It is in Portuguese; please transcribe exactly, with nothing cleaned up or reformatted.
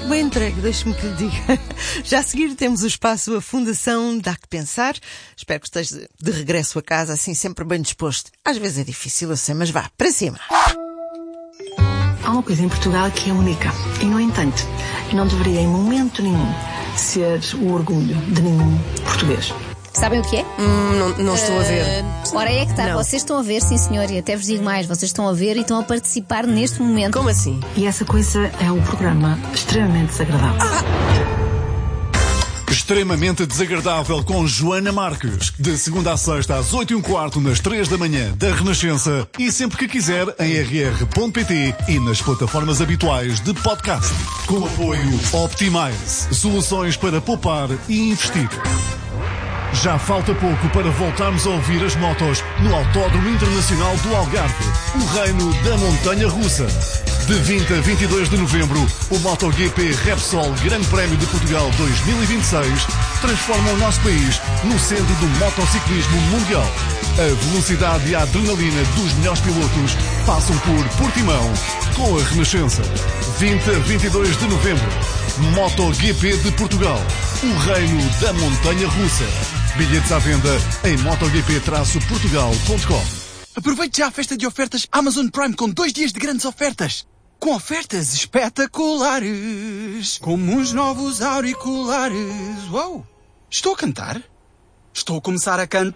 muito bem entregue, deixe-me que lhe diga. Já a seguir temos o espaço A Fundação Dá Que Pensar. Espero que esteja de regresso a casa, assim sempre bem disposto. Às vezes é difícil, eu sei, mas vá, para cima. Há uma coisa em Portugal que é única e, no entanto, não deveria em momento nenhum ser o orgulho de nenhum português. Sabem o que é? Hum, não, não estou a ver. Uh, ora, é que está. Não. Vocês estão a ver, sim senhor, e até vos digo mais, vocês estão a ver e estão a participar neste momento. Como assim? E essa coisa é um programa extremamente desagradável. Ah. Extremamente Desagradável com Joana Marques. De segunda a sexta às oito e um quarto nas três da manhã da Renascença e sempre que quiser em r r ponto p t e nas plataformas habituais de podcast. Com apoio Optimize. Soluções para poupar e investir. Já falta pouco para voltarmos a ouvir as motos no Autódromo Internacional do Algarve, o reino da montanha russa. De vinte a vinte e dois de novembro, o MotoGP Repsol Grande Prémio de Portugal dois mil e vinte e seis transforma o nosso país no centro do motociclismo mundial. A velocidade e a adrenalina dos melhores pilotos passam por Portimão com a Renascença. vinte a vinte e dois de novembro, MotoGP de Portugal, o reino da montanha russa. Bilhetes à venda em motogp traço portugal ponto com. Aproveite já a festa de ofertas Amazon Prime com dois dias de grandes ofertas. Com ofertas espetaculares, como uns novos auriculares. Uau! Estou a cantar? Estou a começar a cantar.